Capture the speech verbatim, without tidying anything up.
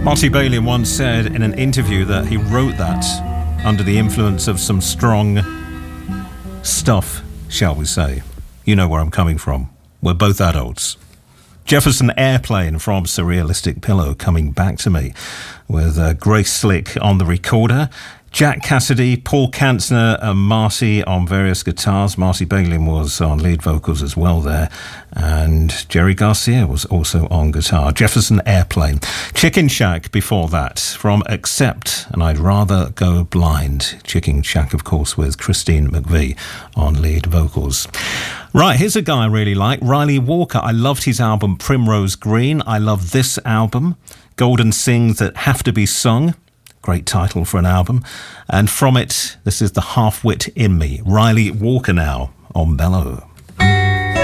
Marty Balin once said in an interview that he wrote that under the influence of some strong stuff, shall we say. You know where I'm coming from. We're both adults. Jefferson Airplane from Surrealistic Pillow coming back to me with uh, Grace Slick on the recorder, Jack Cassidy, Paul Kantner and Marty on various guitars. Marty Balin was on lead vocals as well there, and Jerry Garcia was also on guitar. Jefferson Airplane. Chicken Shack before that from Accept and I'd Rather Go Blind. Chicken Shack, of course, with Christine McVie on lead vocals. Right, here's a guy I really like, Riley Walker. I loved his album Primrose Green. I love this album, Golden Things That Have to Be Sung. Great title for an album. And from it, this is The Half-Wit in Me. Riley Walker now on Bellow.